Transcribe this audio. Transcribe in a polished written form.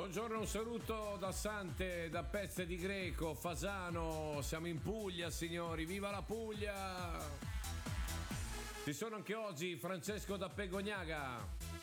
Buongiorno, un saluto da Sante, da Pezze di Greco, Fasano, siamo in Puglia signori, viva la Puglia! Ci sono anche oggi Francesco da Pegognaga.